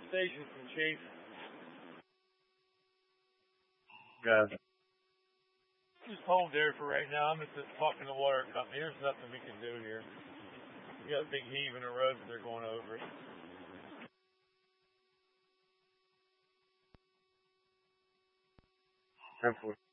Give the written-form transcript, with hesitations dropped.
station from Chief. Gotcha. Just hold there for right now. I'm just talking to the water company. There's nothing we can do here. We got a big heave in the road, but they're going over it. Hopefully.